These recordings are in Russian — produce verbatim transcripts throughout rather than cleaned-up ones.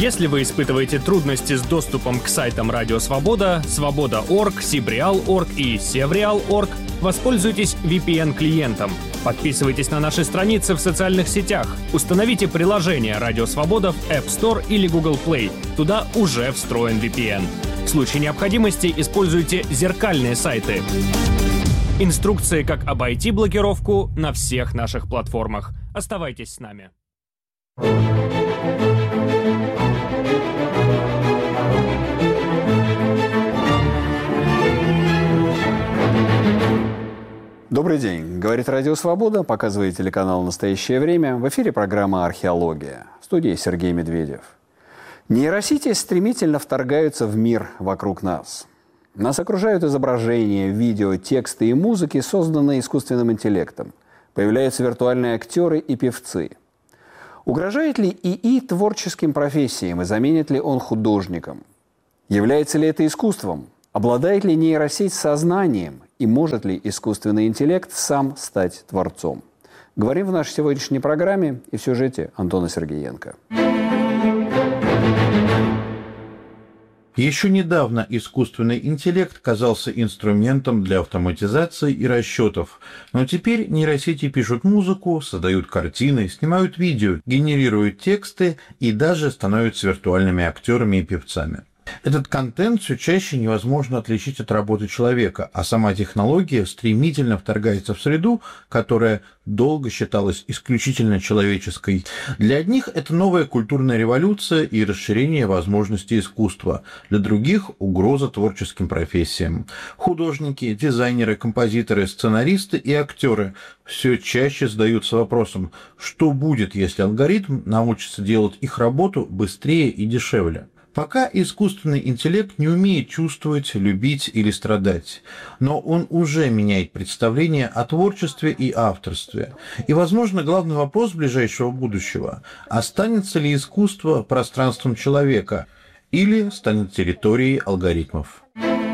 Если вы испытываете трудности с доступом к сайтам Радио Свобода, Свобода точка орг, Сибреал точка орг и Севреал точка орг, воспользуйтесь ви пи эн-клиентом. Подписывайтесь на наши страницы в социальных сетях. Установите приложение Радио Свобода в App Store или Google Play. Туда уже встроен ви пи эн. В случае необходимости используйте зеркальные сайты. Инструкции, как обойти блокировку, на всех наших платформах. Оставайтесь с нами. Добрый день. Говорит Радио Свобода, показывает телеканал «Настоящее время». В эфире программа «Археология». В студии Сергей Медведев. Нейросети стремительно вторгаются в мир вокруг нас. Нас окружают изображения, видео, тексты и музыки, созданные искусственным интеллектом. Появляются виртуальные актеры и певцы. Угрожает ли ИИ творческим профессиям и заменит ли он художникам? Является ли это искусством? Обладает ли нейросеть сознанием? И может ли искусственный интеллект сам стать творцом? Говорим в нашей сегодняшней программе и в сюжете Антона Сергеенко. Еще недавно искусственный интеллект казался инструментом для автоматизации и расчетов, но теперь нейросети пишут музыку, создают картины, снимают видео, генерируют тексты и даже становятся виртуальными актерами и певцами. Этот контент все чаще невозможно отличить от работы человека, а сама технология стремительно вторгается в среду, которая долго считалась исключительно человеческой. Для одних это новая культурная революция и расширение возможностей искусства, для других – угроза творческим профессиям. Художники, дизайнеры, композиторы, сценаристы и актеры все чаще задаются вопросом, что будет, если алгоритм научится делать их работу быстрее и дешевле. Пока искусственный интеллект не умеет чувствовать, любить или страдать, но он уже меняет представление о творчестве и авторстве. И, возможно, главный вопрос ближайшего будущего – останется ли искусство пространством человека или станет территорией алгоритмов?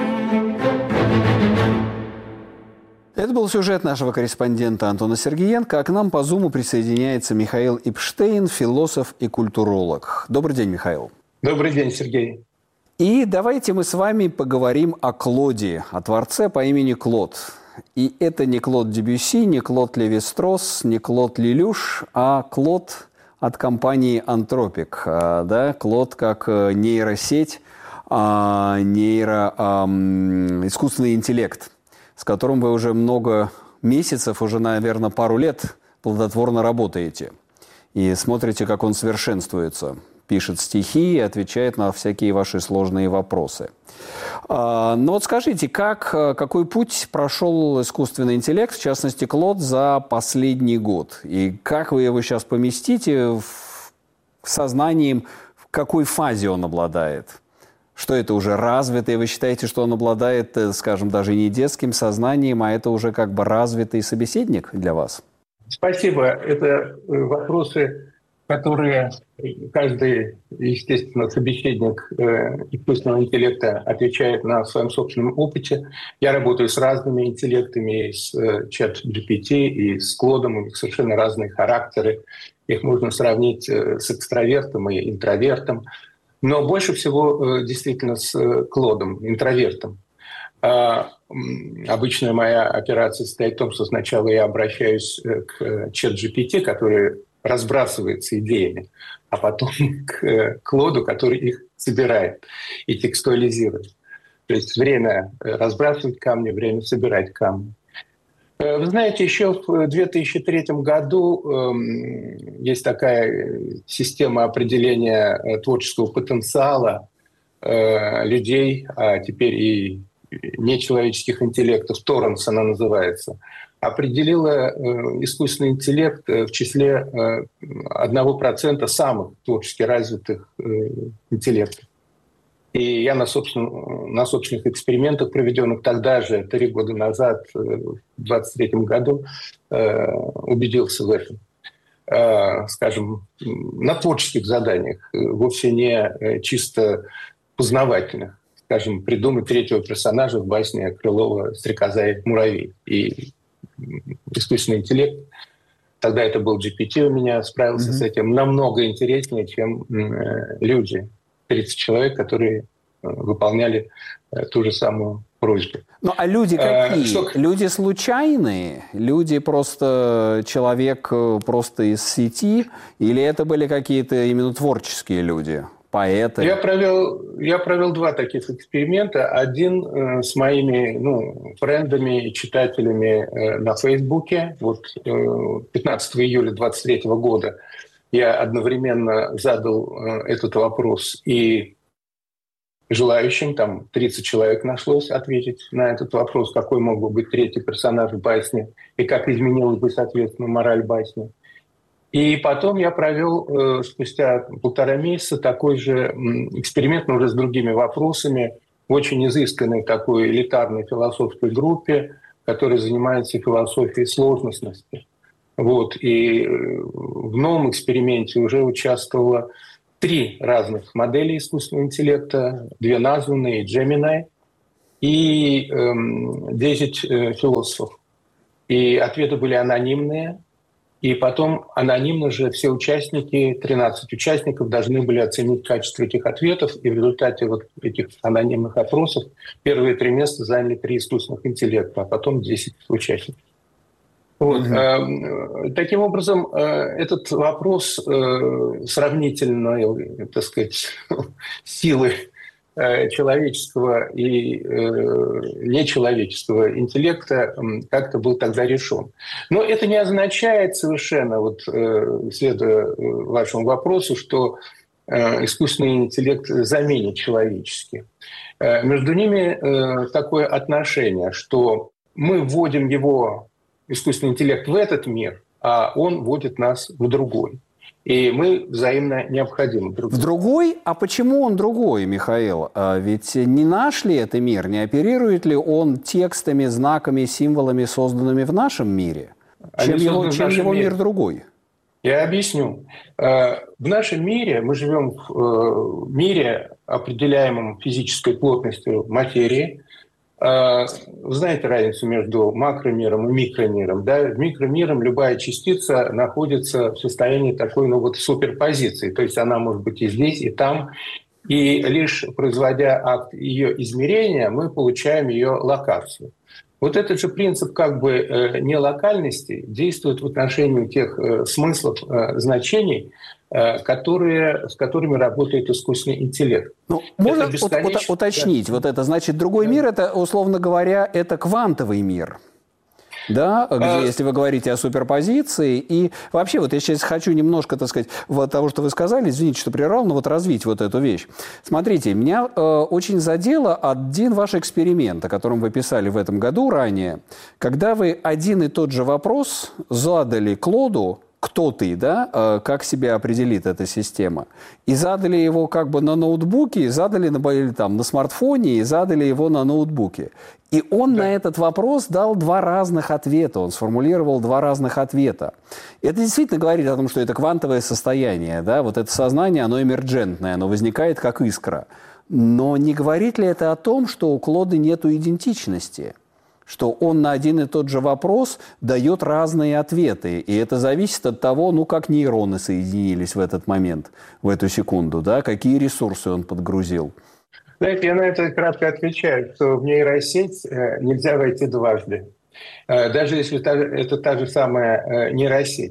Это был сюжет нашего корреспондента Антона Сергеенко, а к нам по Зуму присоединяется Михаил Ипштейн, философ и культуролог. Добрый день, Михаил. Добрый день, Сергей. И давайте мы с вами поговорим о Клоде, о творце по имени Клод. И это не Клод Дебюсси, не Клод Леви-Стросс, не Клод Лелюш, а Клод от компании Anthropic. Да? Клод как нейросеть, нейро, искусственный интеллект, с которым вы уже много месяцев, уже, наверное, пару лет плодотворно работаете. И смотрите, как он совершенствуется. Пишет стихи и отвечает на всякие ваши сложные вопросы. Но вот скажите, как, какой путь прошел искусственный интеллект, в частности, Клод, за последний год? И как вы его сейчас поместите в сознанием, в какой фазе он обладает? Что это уже развитое? Вы считаете, что он обладает, скажем, даже не детским сознанием, а это уже как бы развитый собеседник для вас? Спасибо. Это вопросы, которые каждый, естественно, собеседник э, искусственного интеллекта отвечает на своем собственном опыте. Я работаю с разными интеллектами, и с э, чат джи пи ти, и с Клодом. У них совершенно разные характеры. Их можно сравнить э, с экстравертом и интровертом. Но больше всего э, действительно с э, Клодом, интровертом. А, обычная моя операция состоит в том, что сначала я обращаюсь к чат джи пи ти, который разбрасывается идеями, а потом к Клоду, который их собирает и текстуализирует. То есть время разбрасывать камни, время собирать камни. Вы знаете, еще в две тысячи третьем году есть такая система определения творческого потенциала людей, а теперь и нечеловеческих интеллектов, Торренс она называется, определила искусственный интеллект в числе одного процента самых творчески развитых интеллектов. И я на, собственно, на собственных экспериментах, проведенных тогда же, три года назад, в двадцать третьем году, убедился в этом. Скажем, на творческих заданиях, вовсе не чисто познавательных. Скажем, придумать третьего персонажа в басне Крылова «Стрекоза и муравей». И искусственный интеллект Тогда это был джи пи ти у меня, справился mm-hmm. с этим намного интереснее, чем э, люди. тридцать человек, которые э, выполняли э, ту же самую просьбу. Ну, а люди какие? А, что... Люди случайные? Люди просто... Человек просто из сети? Или это были какие-то именно творческие люди? Поэты? Я провел, я провел два таких эксперимента. Один э, с моими ну, френдами и читателями э, на Фейсбуке. Вот э, пятнадцатого июля двадцать третьего года я одновременно задал э, этот вопрос и желающим, там тридцать человек нашлось ответить на этот вопрос, какой мог бы быть третий персонаж в басне и как изменилась бы, соответственно, мораль басни. И потом я провел э, спустя полтора месяца такой же э, эксперимент, но уже с другими вопросами, в очень изысканной такой элитарной философской группе, которая занимается философией сложностности. Вот. И э, в новом эксперименте уже участвовало три разных модели искусственного интеллекта, две названные, Gemini и десять э, философов. И ответы были анонимные. И потом анонимно же все участники, тринадцать участников, должны были оценить качество этих ответов. И в результате вот этих анонимных опросов первые три места заняли три искусственных интеллекта, а потом десять участников. Вот. Mm-hmm. Таким образом, этот вопрос сравнительной, так сказать, силы человеческого и нечеловеческого интеллекта как-то был тогда решен. Но это не означает совершенно, вот, следуя вашему вопросу, что искусственный интеллект заменит человеческий. Между ними такое отношение, что мы вводим его, искусственный интеллект, в этот мир, а он вводит нас в другой. И мы взаимно необходимы друг другу. В другой? А почему он другой, Михаил? А ведь не наш ли это мир? Не оперирует ли он текстами, знаками, символами, созданными в нашем мире? Чем его, чем его мир другой? Я объясню. В нашем мире мы живем в мире, определяемом физической плотностью материи. Вы знаете разницу между макромиром и микромиром. Да? В микромиром любая частица находится в состоянии такой ну, вот суперпозиции. То есть она может быть и здесь, и там. И лишь производя акт ее измерения, мы получаем ее локацию. Вот этот же принцип как бы э, нелокальности действует в отношении тех э, смыслов, э, значений, э, которые, с которыми работает искусственный интеллект. Ну, можно бесконечно... уточнить, да. Вот это значит другой да. мир, это, условно говоря, это квантовый мир. Да, где, а... если вы говорите о суперпозиции. И вообще, вот я сейчас хочу немножко, так сказать, вот того, что вы сказали, извините, что прервал, но вот развить вот эту вещь. Смотрите, меня э, очень задело один ваш эксперимент, о котором вы писали в этом году ранее, когда вы один и тот же вопрос задали Клоду, кто ты, да, как себя определит эта система. И задали его как бы на ноутбуке, и задали на, или, там, на смартфоне, и задали его на ноутбуке. И он да. на этот вопрос дал два разных ответа, он сформулировал два разных ответа. Это действительно говорит о том, что это квантовое состояние, да, вот это сознание, оно эмерджентное, оно возникает как искра. Но не говорит ли это о том, что у Клода нету идентичности? Что он на один и тот же вопрос дает разные ответы. И это зависит от того, ну, как нейроны соединились в этот момент, в эту секунду, да, какие ресурсы он подгрузил. Знаете, я на это кратко отвечаю, что в нейросеть нельзя войти дважды. Даже если это та же самая нейросеть.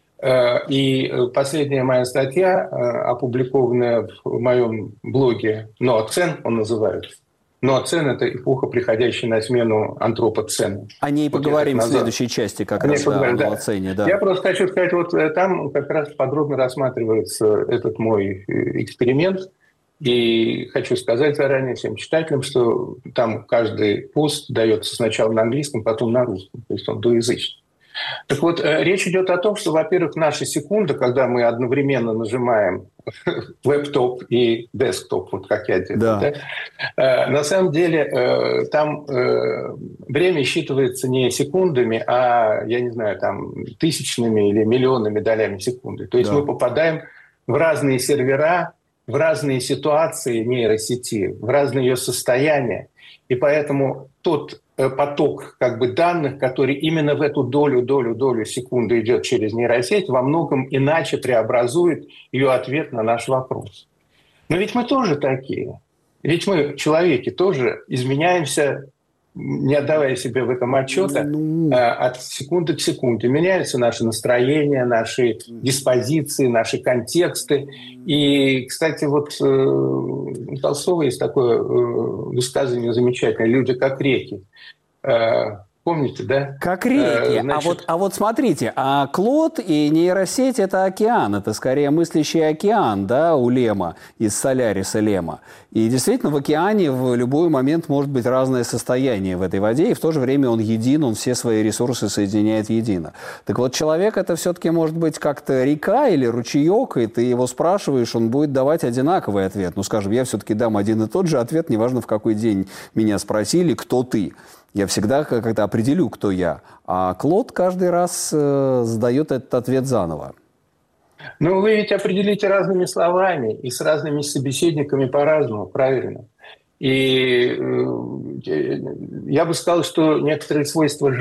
И последняя моя статья, опубликованная в моем блоге «Нооцен», он называется, Нооцен – это эпоха, приходящая на смену антропоцену. О ней вот поговорим в следующей части как раз, да, о Нооцене. Да. Я просто хочу сказать, вот там как раз подробно рассматривается этот мой эксперимент. И хочу сказать заранее всем читателям, что там каждый пост дается сначала на английском, потом на русском. То есть он двуязычный. Так вот, речь идет о том, что, во-первых, наша секунда, когда мы одновременно нажимаем лэптоп и десктоп, вот как я делаю, да. Да, на самом деле там время считывается не секундами, а, я не знаю, там тысячными или миллионными долями секунды. То есть да. мы попадаем в разные сервера, в разные ситуации нейросети, в разные ее состояния. И поэтому тот поток как бы данных, который именно в эту долю, долю, долю секунды идет через нейросеть, во многом иначе преобразует ее ответ на наш вопрос. Но ведь мы тоже такие. Ведь мы, человеки, тоже изменяемся, не отдавая себе в этом отчета, Ну, от секунды к секунде. Меняются наши настроения, наши диспозиции, наши контексты. И, кстати, вот э, у Толстого есть такое э, высказывание замечательное: «Люди как реки». Э, Помните, да? Как реки. Э, А, значит, вот, а вот смотрите, а Клод и нейросеть – это океан, это скорее мыслящий океан, да, у Лема, из Соляриса Лема. И действительно в океане в любой момент может быть разное состояние в этой воде, и в то же время он един, он все свои ресурсы соединяет едино. Так вот, человек – это все-таки может быть как-то река или ручеек, и ты его спрашиваешь, он будет давать одинаковый ответ. Ну, скажем, я все-таки дам один и тот же ответ, неважно, в какой день меня спросили, кто ты. Я всегда как-то определю, кто я. А Клод каждый раз э, задает этот ответ заново. ну, вы ведь определите разными словами и с разными собеседниками по-разному, правильно? И э, я бы сказал, что некоторые свойства